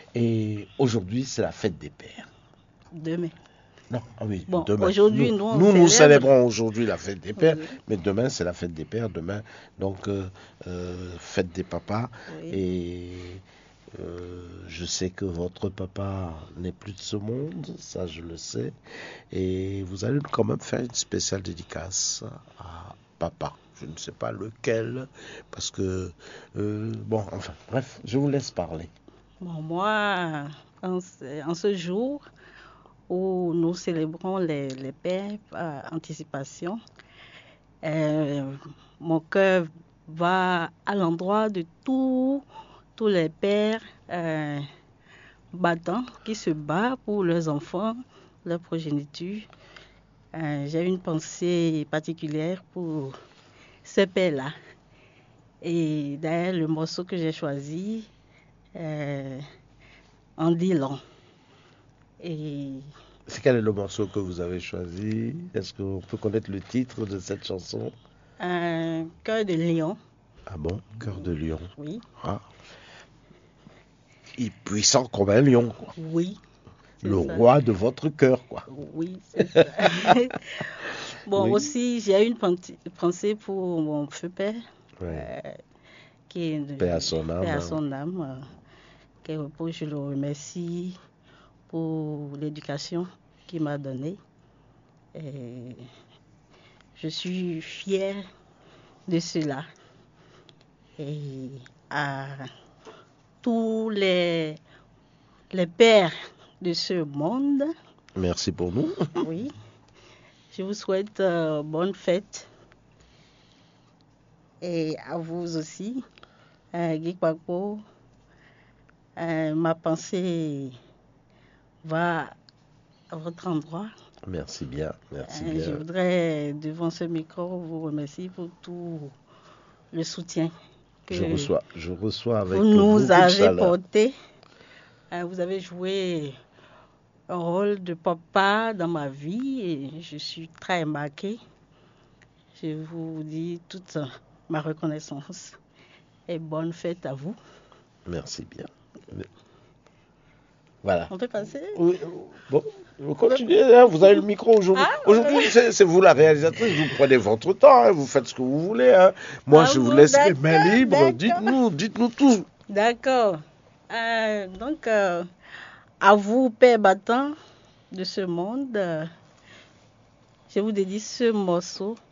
Et aujourd'hui, c'est la fête des pères. Demain. Non, ah oui, Bon, demain. aujourd'hui, Nous célébrons aujourd'hui la fête des pères, Oui. mais demain, c'est la fête des pères. Demain, donc, fête des papas. Oui. Et je sais que votre papa n'est plus de ce monde, ça je le sais. Et vous allez quand même faire une spéciale dédicace à papa. Je ne sais pas lequel, parce que, bon, enfin, bref, je vous laisse parler. Bon, moi, en ce jour où nous célébrons les pères par anticipation, euh, mon cœur va à l'endroit de tous les pères battants qui se battent pour leurs enfants, leur progéniture. J'ai une pensée particulière pour ces pères-là. Et d'ailleurs, le morceau que j'ai choisi en dit long. Et C'est quel est le morceau que vous avez choisi? Est-ce qu'on peut connaître le titre de cette chanson? un cœur de lion, Ah bon? Cœur de lion. oui, Ah. Il est puissant comme un lion, quoi. oui, c'est Le ça. roi de votre cœur, quoi. Oui, c'est ça. Bon, Oui. aussi, j'ai une pensée pour mon feu père, Ouais. qui est Paix à son âme. paix à son âme, qui repose. Je le remercie pour l'éducation qu'il m'a donnée. Et je suis fière de cela. Et à tous les pères de ce monde, Merci pour nous. oui, je vous souhaite bonne fête. Et à vous aussi, Guy Kwakpo, ma pensée va à votre endroit. Merci bien, merci Je bien. voudrais, devant ce micro, vous remercier pour tout le soutien que Je reçois avec vous nous beaucoup de avez chaleur. porté. Vous avez joué un rôle de papa dans ma vie et je suis très marquée. Je vous dis toute ma reconnaissance et bonne fête à vous. Merci bien. Voilà. On peut passer? Oui, bon, vous continuez, hein, vous avez le micro aujourd'hui. Aujourd'hui, c'est vous la réalisatrice, vous prenez votre temps, hein, vous faites ce que vous voulez. Hein. Moi, je vous bon, laisse les mains d'accord, libres. d'accord. Dites-nous tout. D'accord. Donc, à vous, père battant de ce monde, je vous dédie ce morceau